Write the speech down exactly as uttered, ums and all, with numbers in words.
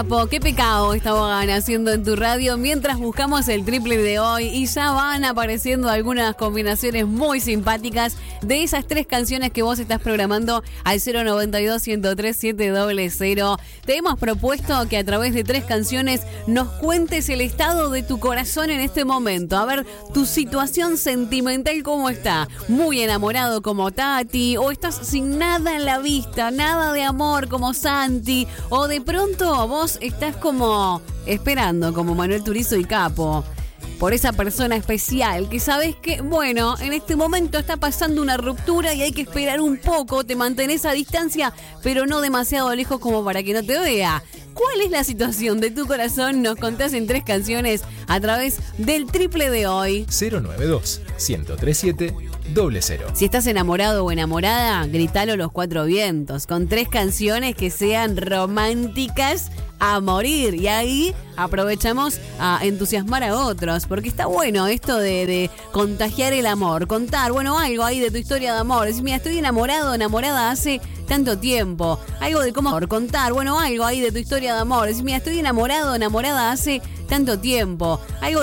Qué pecado estaban haciendo en tu radio mientras buscamos el triple de hoy y ya van apareciendo algunas combinaciones muy simpáticas de esas tres canciones que vos estás programando al cero noventa y dos, ciento tres, siete cero cero. Te hemos propuesto que a través de tres canciones nos cuentes el estado de tu corazón en este momento. A ver, tu situación sentimental cómo está. Muy enamorado como Tati, o estás sin nada en la vista, nada de amor como Santi, o de pronto vos estás como esperando, como Manuel Turizo y Capo, por esa persona especial que sabes que, bueno, en este momento está pasando una ruptura y hay que esperar un poco, te mantenés a distancia, pero no demasiado lejos como para que no te vea. ¿Cuál es la situación de tu corazón? Nos contás en tres canciones a través del triple de hoy. cero noventa y dos, ciento treinta y siete, cero cero. Si estás enamorado o enamorada, gritalo los cuatro vientos, con tres canciones que sean románticas a morir. Y ahí aprovechamos a entusiasmar a otros, porque está bueno esto de, de contagiar el amor, contar, bueno, algo ahí de tu historia de amor. Decir, mira, estoy enamorado, enamorada hace tanto tiempo. Algo de cómo contar, bueno, algo ahí de tu historia de amor. Decir, mira, estoy enamorado, enamorada hace tanto tiempo. Algo